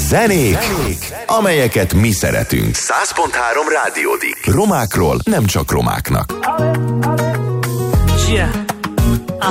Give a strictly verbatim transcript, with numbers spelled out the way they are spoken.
Zenék, Zenék, amelyeket mi szeretünk. száz pont három Rádiódik. Romákról nem csak romáknak. Yeah.